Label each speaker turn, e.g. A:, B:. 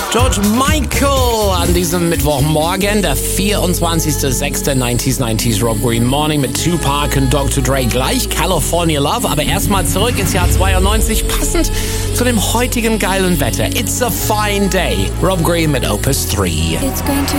A: George Michael an diesem Mittwochmorgen, der 24.06. 90s Rob Green Morning mit Tupac und Dr. Dre. Gleich California Love, aber erstmal zurück ins Jahr 92, passend zu dem heutigen geilen Wetter. It's a fine day. Rob Green mit Opus 3.